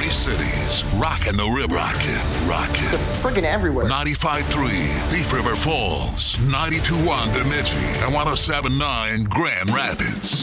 Tri-Cities, rockin' the river. Rockin'. They're friggin' everywhere. 95.3 Thief River Falls, 92.1 Bemidji, and 107.9 Grand Rapids.